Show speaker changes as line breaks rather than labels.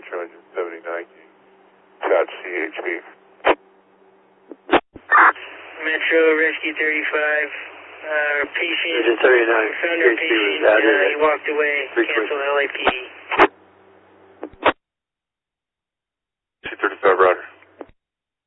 temperature 179. Shot CHP.
Metro Rescue 35. Patient.
Agent 39.
Found our patient. He walked away. Cancel LAPD.